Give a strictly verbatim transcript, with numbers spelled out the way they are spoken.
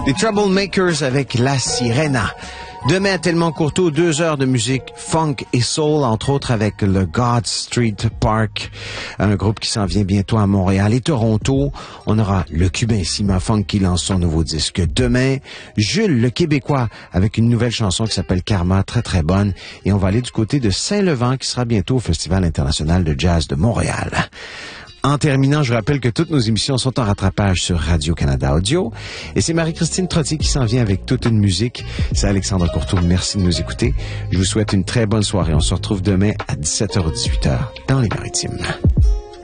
Les Troublemakers avec La Sirena. Demain, à Tellement Courteau, deux heures de musique funk et soul, entre autres avec le God Street Park, un groupe qui s'en vient bientôt à Montréal et Toronto. On aura le Cubain Cima Funk qui lance son nouveau disque demain. Jules, le Québécois, avec une nouvelle chanson qui s'appelle Karma, très très bonne. Et on va aller du côté de Saint-Levant qui sera bientôt au Festival international de jazz de Montréal. En terminant, je rappelle que toutes nos émissions sont en rattrapage sur Radio-Canada Audio. Et c'est Marie-Christine Trottier qui s'en vient avec toute une musique. C'est Alexandre Courteau. Merci de nous écouter. Je vous souhaite une très bonne soirée. On se retrouve demain à dix-sept heures dix-huit heures dans les Maritimes.